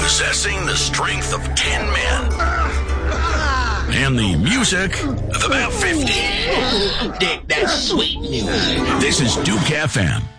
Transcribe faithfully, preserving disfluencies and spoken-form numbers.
Possessing the strength of ten men. And the music of about fifty. Dick, that's sweet music. This is Duke F M.